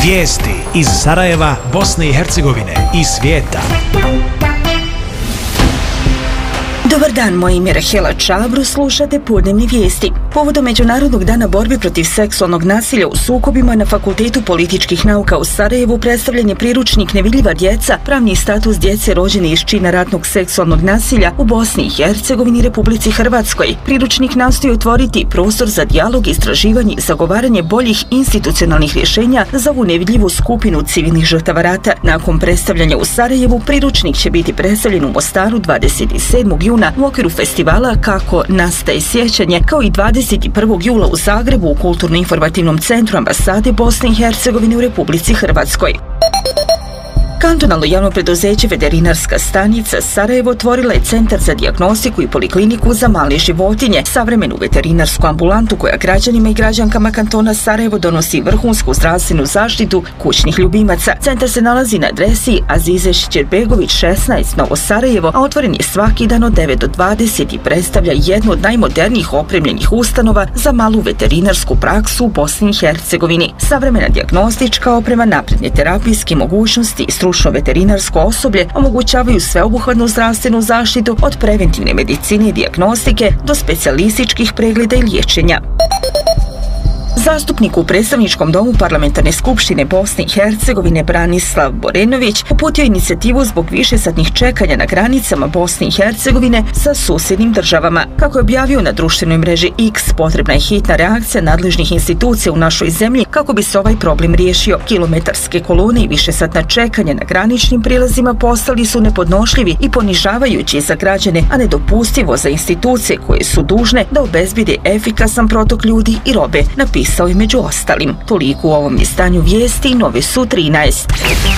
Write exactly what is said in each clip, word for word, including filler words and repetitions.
Vijesti iz Sarajeva, Bosne i Hercegovine i svijeta. Dobar dan, moje ime je Rahela Čabro, slušate podnevne vijesti. Povodom Međunarodnog dana borbe protiv seksualnog nasilja u sukobima na Fakultetu političkih nauka u Sarajevu predstavljen je priručnik Nevidljiva djeca, pravni status djece rođene iz čina ratnog seksualnog nasilja u Bosni i Hercegovini i Republici Hrvatskoj. Priručnik nastoji otvoriti prostor za dijalog, istraživanje i zagovaranje boljih institucionalnih rješenja za ovu nevidljivu skupinu civilnih žrtava rata. Nakon predstavljanja u Sarajevu, priručnik će biti predstavljen u Mostaru dvadeset sedmog juna u okviru festivala Kako nastaje sjećanje, kao i dvadeset prvog jula u Zagrebu u Kulturno-informativnom centru ambasade Bosne i Hercegovine u Republici Hrvatskoj. Kantonalno javno preduzeće Veterinarska stanica Sarajevo otvorila je centar za dijagnostiku i polikliniku za male životinje, savremenu veterinarsku ambulantu koja građanima i građankama kantona Sarajevo donosi vrhunsku zdravstvenu zaštitu kućnih ljubimaca. Centar se nalazi na adresi Azize Šćerbegović šesnaest Novo Sarajevo, a otvoren je svaki dan od devet do dvadeset i predstavlja jednu od najmodernijih opremljenih ustanova za malu veterinarsku praksu u Bosni i Hercegovini. Savremena dijagnostička oprema, napredne terapijske mogućnosti i stručno veterinarsko osoblje omogućavaju sveobuhvatnu zdravstvenu zaštitu od preventivne medicine i dijagnostike do specijalističkih pregleda i liječenja. Zastupnik u predstavničkom domu Parlamentarne skupštine Bosne i Hercegovine Branislav Borenović uputio inicijativu zbog višesatnih čekanja na granicama Bosne i Hercegovine sa susjednim državama. Kako je objavio na društvenoj mreži X, potrebna je hitna reakcija nadležnih institucija u našoj zemlji kako bi se ovaj problem riješio. Kilometarske kolone i višesatna čekanja na graničnim prilazima postali su nepodnošljivi i ponižavajući za građane, a nedopustivo za institucije koje su dužne da obezbede efikasan protok ljudi i robe, napisao i među ostalim. Toliko u ovom izdanju vijesti, nove su trinaest.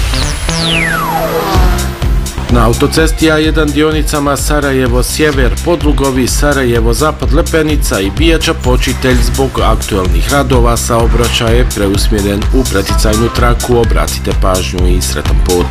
Na autocesti A jedan dionicama Sarajevo-Sjever, Podlugovi, Sarajevo-Zapad, Lepenica i Bijača Počitelj zbog aktualnih radova saobraćaj je preusmjeren u preticajnu traku. Obratite pažnju i sretan put.